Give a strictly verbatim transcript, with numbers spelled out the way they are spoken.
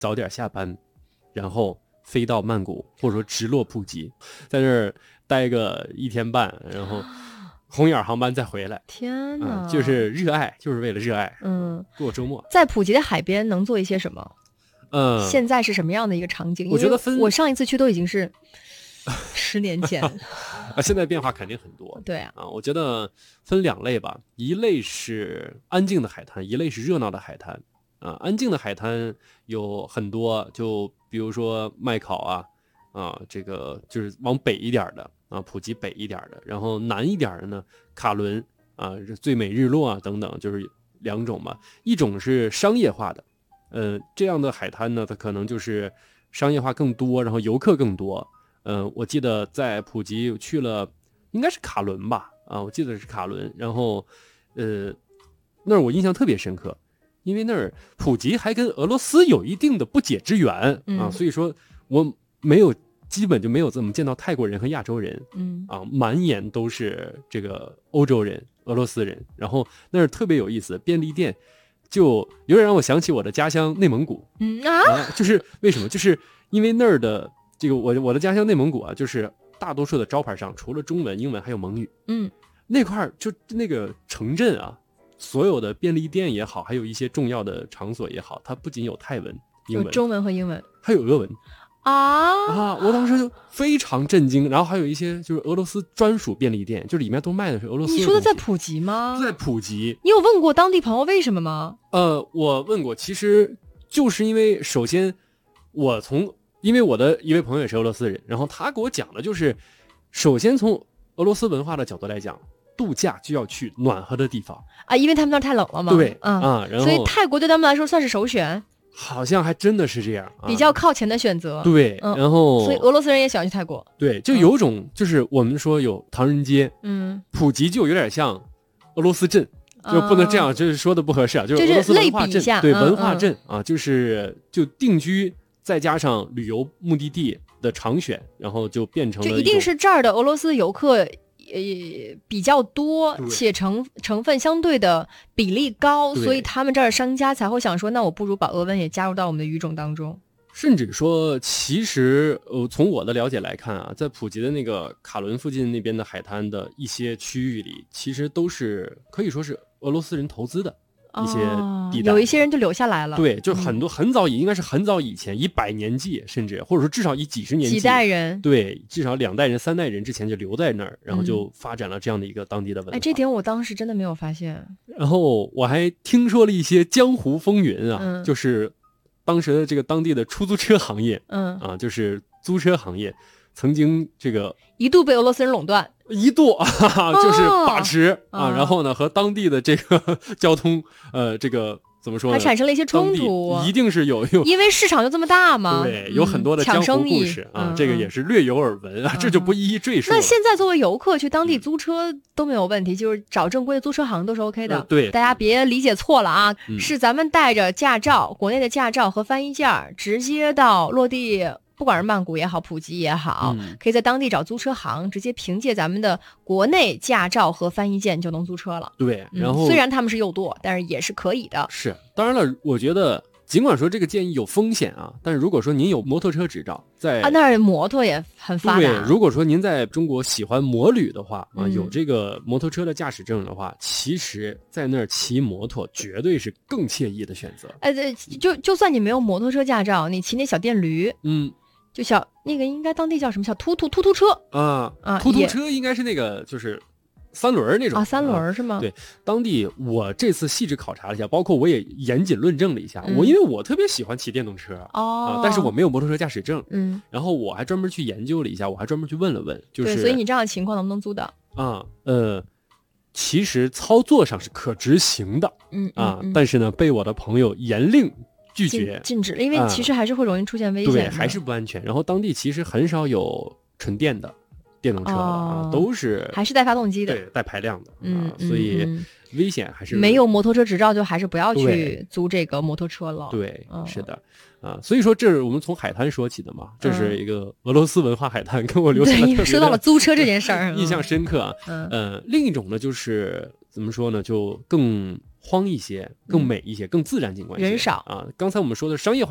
早点下班，然后飞到曼谷，或者说直落普吉，在那儿待个一天半，然后红眼航班再回来。 天哪、 嗯，就是热爱，就是为了热爱。 嗯， 过周末。 在普吉的海边能做一些什么？ 嗯， 现在是什么样的一个场景？ 我觉得分， 我上一次去都已经是十年前啊，现在变化肯定很多。 对啊， 啊，我觉得分两类吧，一类是安静的海滩，一类是热闹的海滩。啊，安静的海滩有很多，就比如说麦考啊，啊，这个就是往北一点的啊，普吉北一点的，然后南一点的呢，卡伦啊，最美日落啊等等，就是两种嘛。一种是商业化的，呃，这样的海滩呢，它可能就是商业化更多，然后游客更多。嗯、呃，我记得在普吉去了，应该是卡伦吧，啊，我记得是卡伦，然后呃，那儿我印象特别深刻。因为那儿普吉还跟俄罗斯有一定的不解之缘啊， 嗯、 所以说我没有基本就没有怎么见到泰国人和亚洲人， 嗯啊，满眼都是这个欧洲人、俄罗斯人。然后那儿特别有意思，便利店就有点让我想起我的家乡内蒙古。 嗯 啊, 啊，就是为什么？就是因为那儿的这个我我的家乡内蒙古啊，就是大多数的招牌上除了中文、英文还有蒙语。 嗯， 那块儿就那个城镇啊。所有的便利店也好，还有一些重要的场所也好，它不仅有泰文、英文， 有中文和英文， 还有俄文啊啊！我当时就非常震惊。然后还有一些就是俄罗斯专属便利店，就里面都卖的是俄罗斯的。 你说的在普吉吗？ 在普吉。 你有问过当地朋友为什么吗？ 呃，我问过，其实就是因为首先我从因为我的一位朋友也是俄罗斯人，然后他给我讲的就是，首先从俄罗斯文化的角度来讲。度假就要去暖和的地方啊，因为他们那儿太冷了嘛。 对， 嗯啊，然后所以泰国对他们来说算是首选， 好像还真的是这样，啊、 比较靠前的选择。 对， 嗯、 然后所以俄罗斯人也喜欢去泰国。 对，就有种就是我们说有唐人街， 嗯， 普吉就有点像俄罗斯镇，就不能这样，就是说的不合适啊，就是俄罗斯文化镇，对，文化镇啊，就是就定居再加上旅游目的地的常选，然后就变成了就一定是这儿的俄罗斯游客。呃，比较多，且成成分相对的比例高，所以他们这儿的商家才会想说，那我不如把俄文也加入到我们的语种当中。 甚至说，其实呃，从我的了解来看啊，在普吉的那个卡伦附近那边的海滩的一些区域里，其实都是可以说是俄罗斯人投资的。一些地带、 哦、有一些人就留下来了。 对，就很多、嗯、很早以应该是很早以前，以百年计，甚至或者说至少以几十年计， 几代人， 对，至少两代人、三代人之前就留在那儿，然后就发展了这样的一个当地的文化。 哎，这点我当时真的没有发现。 然后我还听说了一些江湖风云啊， 嗯、 就是当时的这个当地的出租车行业， 嗯啊，就是租车行业曾经这个一度被俄罗斯人垄断。 一度啊，就是把持、 哦、 啊，然后呢，和当地的这个交通，呃，这个怎么说呢？ 还产生了一些冲突， 一定是有有， 因为市场就这么大嘛。 对，有很多的江湖故事、 嗯、 啊，这个也是略有耳闻啊， 嗯、 这就不一一赘述了。 那现在作为游客去当地租车都没有问题，嗯、就是找正规的租车行都是 OK 的。 呃、对， 大家别理解错了啊， 嗯、 是咱们带着驾照，国内的驾照和翻译件，直接到落地。不管是曼谷也好，普吉也好、 嗯， 可以在当地找租车行，直接凭借咱们的国内驾照和翻译件就能租车了。 对，然后、 嗯、虽然他们是右舵，但是也是可以的。 是，当然了，我觉得尽管说这个建议有风险啊，但是如果说您有摩托车执照，在啊那儿摩托也很发达。 对，如果说您在中国喜欢摩旅的话啊， 嗯、 有这个摩托车的驾驶证的话，其实在那儿骑摩托绝对是更惬意的选择。 哎，对，就就算你没有摩托车驾照，你骑那小电驴， 嗯。 就小那个应该当地叫什么小突突突突车啊啊， 突突车应该是那个就是三轮那种啊，三轮是吗、 啊？对，当地我这次细致考察了一下，包括我也严谨论证了一下。 嗯、 我因为我特别喜欢骑电动车哦、 啊，但是我没有摩托车驾驶证， 嗯， 然后我还专门去研究了一下，我还专门去问了问，就是对，所以你这样的情况能不能租的啊？呃，其实操作上是可执行的， 嗯啊， 嗯嗯但是呢，被我的朋友严令。拒绝禁止，因为其实还是会容易出现危险、 嗯，对，还是不安全。然后当地其实很少有纯电的电动车的、 哦、 啊，都是还是带发动机的， 对，带排量的， 嗯， 啊、所以危险还是没有摩托车执照就还是不要去租这个摩托车了。 对， 嗯、 是的，啊，所以说这是我们从海滩说起的嘛，这是一个俄罗斯文化海滩，跟我留下了特别说到了租车这件事儿， 印象深刻啊。 嗯， 呃，另一种呢，就是怎么说呢，就更荒一些，更美一些，嗯、更自然景观一些， 人少啊。刚才我们说的商业化。